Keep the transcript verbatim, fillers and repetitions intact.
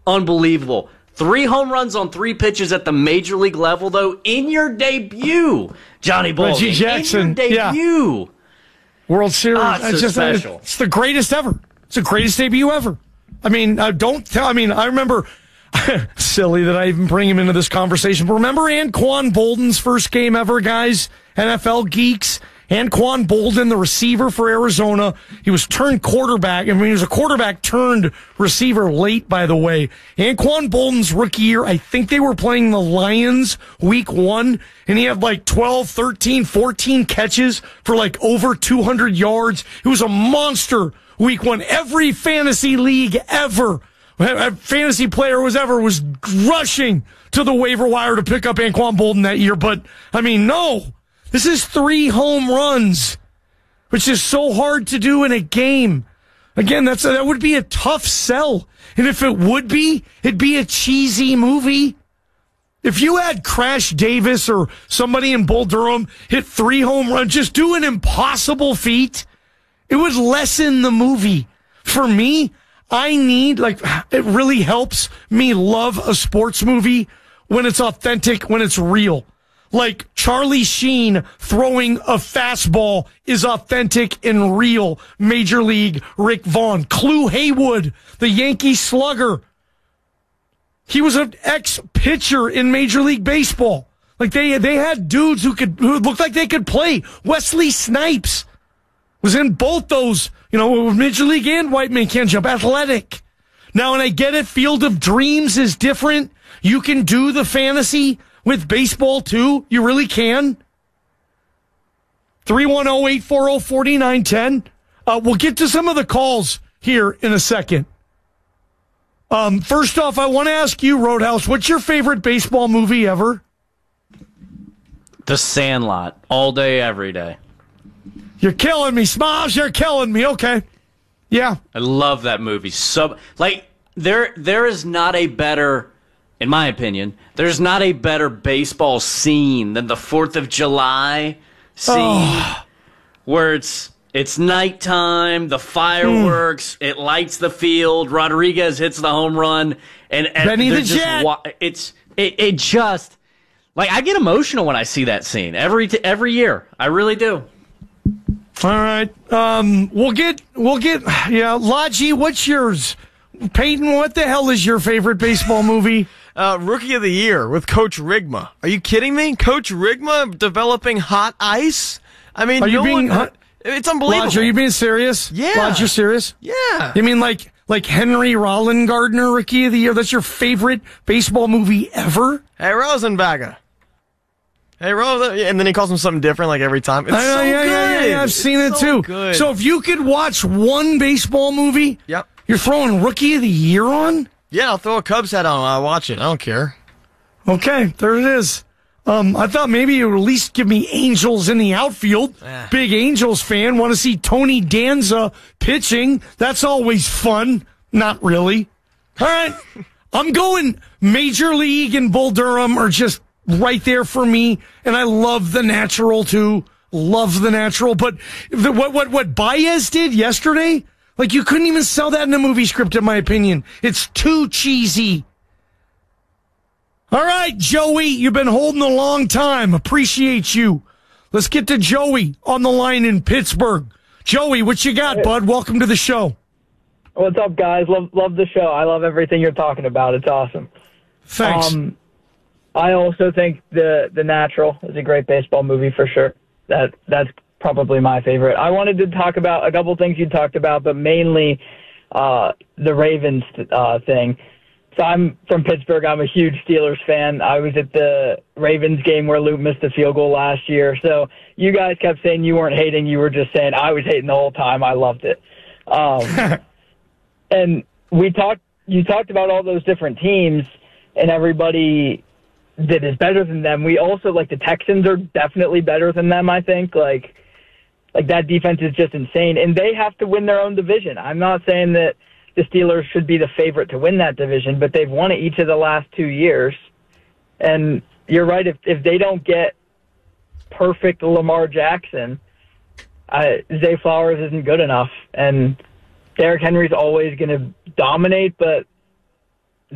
unbelievable. Three home runs on three pitches at the major league level, though, in your debut, Johnny Bolden. Reggie Jackson, in your debut. Yeah. World Series. Ah, it's so it's just special. It's the greatest ever. It's the greatest debut ever. I mean, uh, don't tell. I mean, I remember. Silly that I even bring him into this conversation. But remember Anquan Bolden's first game ever, guys? N F L geeks. Anquan Bolden, the receiver for Arizona. He was turned quarterback. I mean, he was a quarterback turned receiver late, by the way. Anquan Bolden's rookie year, I think they were playing the Lions week one, and he had like twelve, thirteen, fourteen catches for like over two hundred yards. It was a monster week one. Every fantasy league ever, a fantasy player was ever, was rushing to the waiver wire to pick up Anquan Bolden that year. But, I mean, no. This is three home runs, which is so hard to do in a game. Again, that's that would be a tough sell. And if it would be, it'd be a cheesy movie. If you had Crash Davis or somebody in Bull Durham hit three home runs, just do an impossible feat, it would lessen the movie. For me, I need, like, it really helps me love a sports movie when it's authentic, when it's real. Like Charlie Sheen throwing a fastball is authentic and real. Major League Rick Vaughn. Clu Haywood, the Yankee slugger. He was an ex-pitcher in Major League Baseball. Like they they had dudes who could who looked like they could play. Wesley Snipes was in both those, you know, Major League and White Man Can't Jump. Athletic. Now, and I get it, Field of Dreams is different. You can do the fantasy with baseball, too. You really can. three one zero, eight four zero, four nine one zero. Uh, we'll get to some of the calls here in a second. Um, first off, I want to ask you, Roadhouse, what's your favorite baseball movie ever? The Sandlot. All day, every day. You're killing me, Smiles. You're killing me. Okay. Yeah. I love that movie. So, like, there, there is not a better... In my opinion, there's not a better baseball scene than the fourth of July scene oh. where it's it's nighttime, the fireworks, mm. it lights the field, Rodriguez hits the home run, and, and Benny the just, Jet. It's it, it just like I get emotional when I see that scene every t- every year. I really do. All right, um, we'll get we'll get yeah, Lodgy, what's yours? Peyton, what the hell is your favorite baseball movie? Uh, Rookie of the Year with Coach Rigma. Are you kidding me? Coach Rigma developing hot ice? I mean, are you no being? one, it's unbelievable. Lodge, are you being serious? Yeah. Lodge, you're serious? Yeah. You mean like like Henry Rollingardner, Rookie of the Year? That's your favorite baseball movie ever? Hey, Rosenbagger. Hey, Rose, and then he calls him something different like every time. It's I know, so yeah, good. Yeah, yeah, yeah, I've seen it so too. Good. So if you could watch one baseball movie, yep, you're throwing Rookie of the Year on? Yeah, I'll throw a Cubs hat on. I'll watch it. I don't care. Okay, there it is. Um, I thought maybe you would at least give me Angels in the outfield. Yeah. Big Angels fan. Want to see Tony Danza pitching. That's always fun. Not really. All right. I'm going Major League and Bull Durham are just right there for me. And I love The Natural, too. Love The Natural. But the, what, what, what Baez did yesterday, like you couldn't even sell that in a movie script, in my opinion. It's too cheesy. All right, Joey, you've been holding a long time. Appreciate you. Let's get to Joey on the line in Pittsburgh. Joey, what you got, bud? Welcome to the show. What's up, guys? Love love the show. I love everything you're talking about. It's awesome. Thanks. Um, I also think the the Natural is a great baseball movie for sure. That that's probably my favorite. I wanted to talk about a couple things you talked about, but mainly uh, the Ravens uh, thing. So I'm from Pittsburgh. I'm a huge Steelers fan. I was at the Ravens game where Luke missed the field goal last year. So you guys kept saying you weren't hating. You were just saying I was hating the whole time. I loved it. Um, and we talked. You talked about all those different teams and everybody that is better than them. We also, like, the Texans are definitely better than them, I think. Like, like that defense is just insane. And they have to win their own division. I'm not saying that the Steelers should be the favorite to win that division, but they've won it each of the last two years. And you're right, if if they don't get perfect Lamar Jackson, I, Zay Flowers isn't good enough. And Derrick Henry's always going to dominate, but